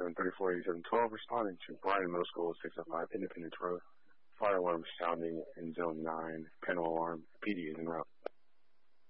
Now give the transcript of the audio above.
734-8712, responding to Bryan Middle School, 605 Independence Road. Fire alarm sounding in Zone 9. Panel alarm. PD is en route.